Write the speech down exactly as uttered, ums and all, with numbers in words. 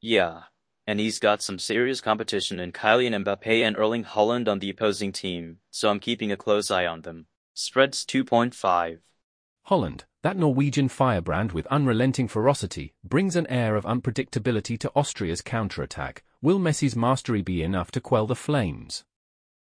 Yeah, and he's got some serious competition in Kylian Mbappe and Erling Haaland on the opposing team, so I'm keeping a close eye on them. Spreads two point five. Holland, that Norwegian firebrand with unrelenting ferocity, brings an air of unpredictability to Austria's counterattack. Will Messi's mastery be enough to quell the flames?